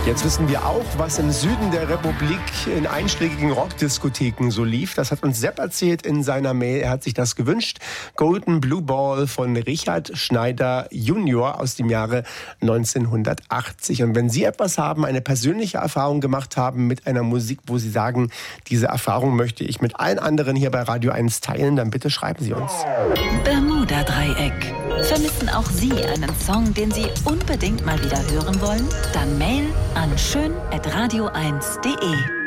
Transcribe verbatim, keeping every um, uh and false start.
Jetzt wissen wir auch, was im Süden der Republik in einschlägigen Rockdiskotheken so lief. Das hat uns Sepp erzählt in seiner Mail. Er hat sich das gewünscht. Golden Blue Ball von Richard Schneider Junior aus dem Jahre neunzehnhundertachtzig. Und wenn Sie etwas haben, eine persönliche Erfahrung gemacht haben mit einer Musik, wo Sie sagen, diese Erfahrung möchte ich mit allen anderen hier bei Radio eins teilen, dann bitte schreiben Sie uns. Bermuda-Dreieck. Vermissen auch Sie einen Song, den Sie unbedingt mal wieder hören wollen? Dann Mail an schön at radio eins punkt de.